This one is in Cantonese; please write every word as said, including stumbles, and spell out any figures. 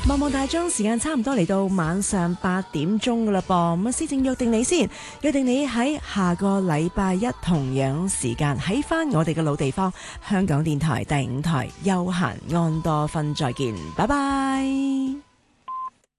望望大鐘，時間差唔多嚟到晚上八點鐘噶啦噃，咁啊，思正約定你先，約定你喺下個禮拜一同樣時間喺翻我哋嘅老地方，香港電台第五台悠閒安多芬再見，拜拜。